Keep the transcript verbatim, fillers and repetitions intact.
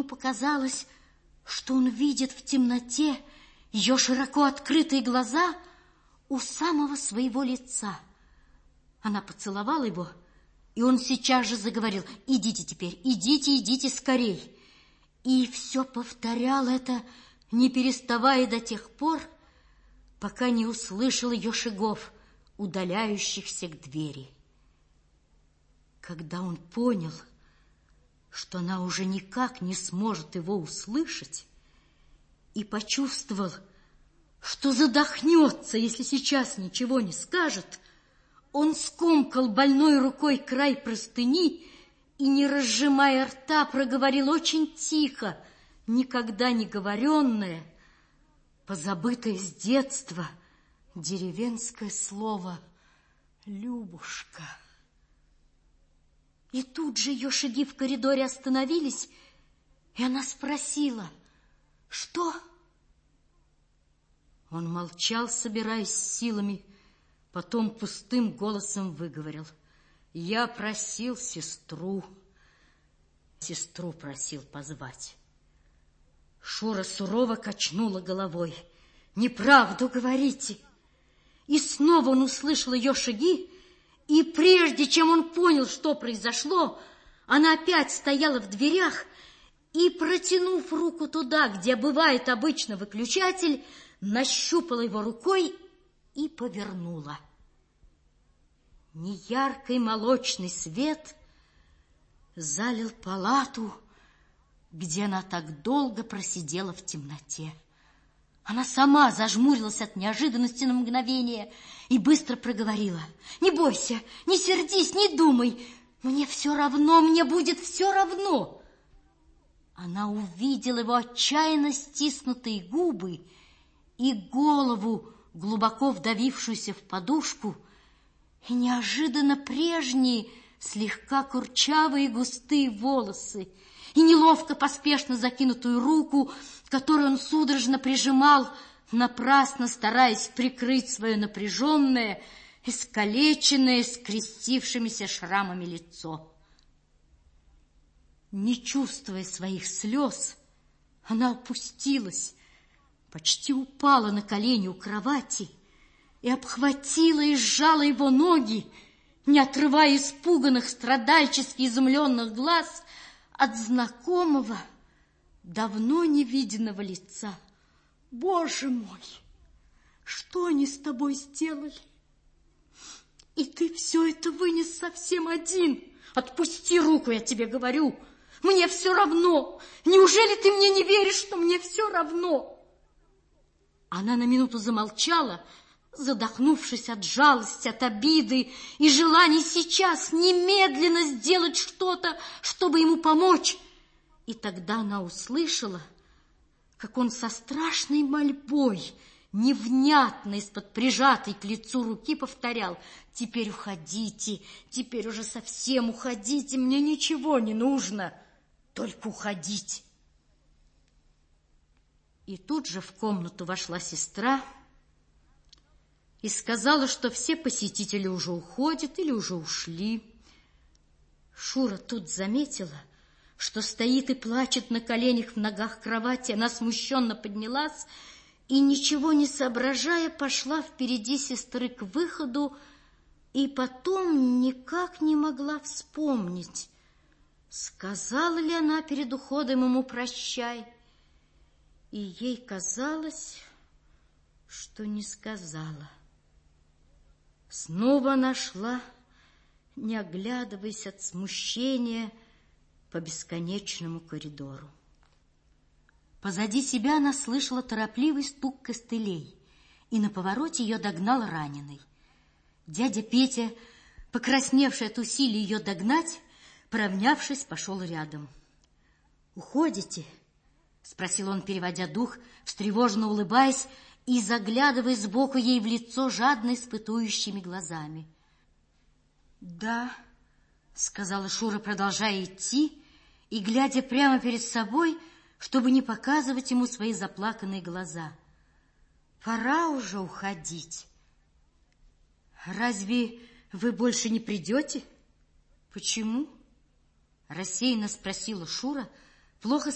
показалось, что он видит в темноте ее широко открытые глаза у самого своего лица. Она поцеловала его, и он сейчас же заговорил: «Идите теперь, идите, идите скорей». И все повторял это, не переставая до тех пор, пока не услышал ее шагов, удаляющихся к двери. Когда он понял, что она уже никак не сможет его услышать, и почувствовал, что задохнется, если сейчас ничего не скажет, он скомкал больной рукой край простыни и, не разжимая рта, проговорил очень тихо, никогда не говоренное, позабытое с детства деревенское слово «Любушка». И тут же ее шаги в коридоре остановились, и она спросила: «Что?» Он молчал, собираясь силами, потом пустым голосом выговорил: «Я просил сестру, сестру просил позвать». Шура сурово качнула головой: «Неправду говорите». И снова он услышал ее шаги, и прежде чем он понял, что произошло, она опять стояла в дверях и, протянув руку туда, где бывает обычно выключатель, нащупала его рукой и повернула. Неяркий молочный свет залил палату, где она так долго просидела в темноте. Она сама зажмурилась от неожиданности на мгновение и быстро проговорила: «Не бойся, не сердись, не думай. Мне все равно, мне будет все равно». Она увидела его отчаянно стиснутые губы и голову, глубоко вдавившуюся в подушку, и неожиданно прежние, слегка курчавые густые волосы, и неловко поспешно закинутую руку, которую он судорожно прижимал, напрасно стараясь прикрыть свое напряженное, искалеченное, скрестившимися шрамами лицо. Не чувствуя своих слез, она опустилась, почти упала на колени у кровати и обхватила и сжала его ноги, не отрывая испуганных, страдальчески изумленных глаз от знакомого, давно невиденного лица. «Боже мой, что они с тобой сделали? И ты все это вынес совсем один. Отпусти руку, я тебе говорю. Мне все равно. Неужели ты мне не веришь, что мне все равно?» Она на минуту замолчала, задохнувшись от жалости, от обиды и желания сейчас немедленно сделать что-то, чтобы ему помочь. И тогда она услышала, как он со страшной мольбой, невнятно из-под прижатой к лицу руки, повторял: «Теперь уходите, теперь уже совсем уходите, мне ничего не нужно, только уходите». И тут же в комнату вошла сестра и сказала, что все посетители уже уходят или уже ушли. Шура тут заметила, что стоит и плачет на коленях в ногах кровати. Она смущенно поднялась и, ничего не соображая, пошла впереди сестры к выходу, и потом никак не могла вспомнить, сказала ли она перед уходом ему «прощай», и ей казалось, что не сказала. Снова она шла, не оглядываясь от смущения, по бесконечному коридору. Позади себя она слышала торопливый стук костылей, и на повороте ее догнал раненый. Дядя Петя, покрасневший от усилий ее догнать, поравнявшись, пошел рядом. «Уходите?» — спросил он, переводя дух, встревоженно улыбаясь и заглядывая сбоку ей в лицо жадно испытующими глазами. «Да», — сказала Шура, продолжая идти и глядя прямо перед собой, чтобы не показывать ему свои заплаканные глаза. «Пора уже уходить. Разве вы больше не придете?» «Почему?» — рассеянно спросила Шура, плохо